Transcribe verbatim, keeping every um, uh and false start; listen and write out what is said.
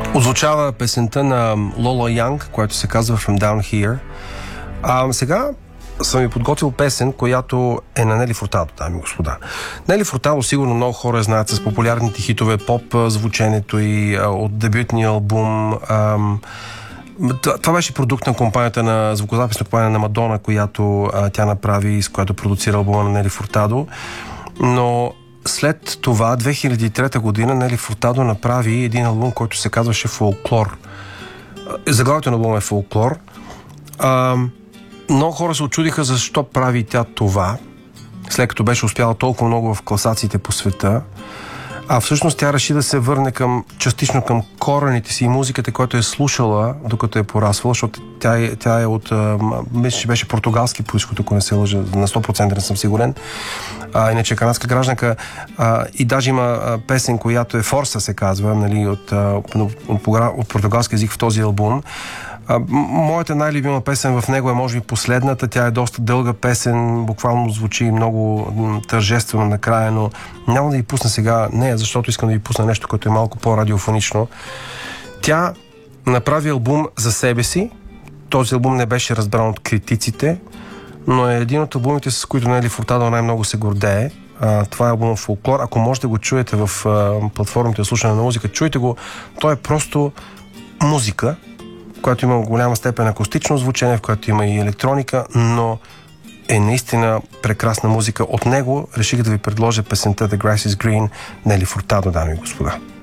Озвучава песента на Лола Янг, която се казва From Down Here. А сега съм ви подготвил песен, която е на Нели Фуртадо, дами и господа. Нели Фуртадо сигурно много хора знаят с популярните хитове, поп звученето и а, от дебютния албум. А, това беше продукт на компанията на звукозаписна компания на Мадона, която а, тя направи, с която продуцира албума на Нели Фуртадо. Но след това, две хиляди и трета година, Нели Фуртадо направи един албум, който се казваше Фолклор. Заглавието на албума е Фолклор. А, много хора се очудиха защо прави тя това, след като беше успяла толкова много в класациите по света. А всъщност тя реши да се върне към, частично към корените си и музиката, която е слушала, докато е порасвала, защото тя е, тя е от, мисля, че беше португалски произход, ако не се лъжа, на сто процента не съм сигурен. А, иначе е канадска гражданка. А, и даже има а, песен, която е Форса, се казва, нали, от, от, от, от португалски език в този албум. А, моята най-любима песен в него е, може би, последната. Тя е доста дълга песен, буквално звучи много тържествено накрая, но няма да ви пусна сега нея, защото искам да ви пусна нещо, което е малко по-радиофонично. Тя направи албум за себе си. Този албум не беше разбран от критиците, но е един от албумите, с които Нели Фуртадо най-много се гордее. А, това е албумът Фолклор. Ако можете да го чуете в а, платформите за слушане на музика, чуйте го. Той е просто музика, в която има голяма степен акустично звучение, в която има и електроника, но е наистина прекрасна музика. От него реших да ви предложа песента The Grass is Green, Нели Фуртадо, дами и господа.